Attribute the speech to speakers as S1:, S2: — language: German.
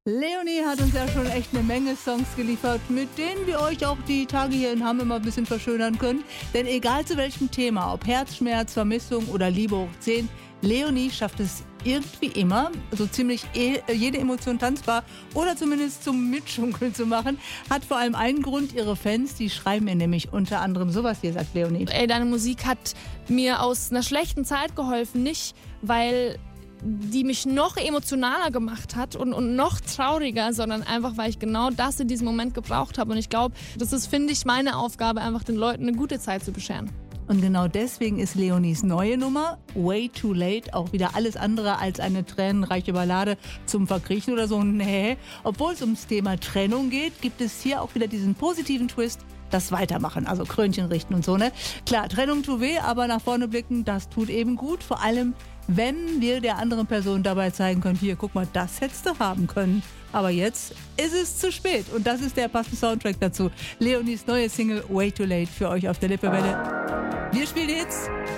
S1: Leonie hat uns ja schon echt eine Menge Songs geliefert, mit denen wir euch auch die Tage hier in Hamm immer ein bisschen verschönern können. Denn egal zu welchem Thema, ob Herzschmerz, Vermissung oder Liebe hoch 10, Leonie schafft es irgendwie immer, so ziemlich jede Emotion tanzbar oder zumindest zum Mitschunkeln zu machen. Hat vor allem einen Grund: ihre Fans, die schreiben ihr nämlich unter anderem sowas hier, sagt Leonie.
S2: Ey, deine Musik hat mir aus einer schlechten Zeit geholfen, nicht weil die mich noch emotionaler gemacht hat und noch trauriger, sondern einfach, weil ich genau das in diesem Moment gebraucht habe. Und ich glaube, das ist, finde ich, meine Aufgabe, einfach den Leuten eine gute Zeit zu bescheren.
S1: Und genau deswegen ist Leonies neue Nummer Way Too Late auch wieder alles andere als eine tränenreiche Ballade zum Verkriechen oder so. Nee, obwohl es ums Thema Trennung geht, gibt es hier auch wieder diesen positiven Twist: das Weitermachen, also Krönchen richten und so, ne? Klar, Trennung tut weh, aber nach vorne blicken, das tut eben gut. Vor allem, wenn wir der anderen Person dabei zeigen können: hier, guck mal, das hättest du haben können. Aber jetzt ist es zu spät. Und das ist der passende Soundtrack dazu. Leonies neue Single Way Too Late für euch auf der Lippewelle. Wir spielen jetzt